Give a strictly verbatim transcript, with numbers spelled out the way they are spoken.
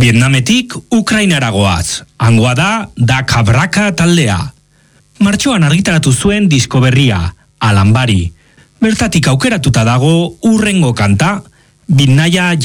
Vietnametik Ukrainara goaz, hangoa da Da Cabraca taldea. Martxoan argitaratu zuen disko berria, Alambari. Bertatik aukeratuta dago urrengo kanta, Bitnaia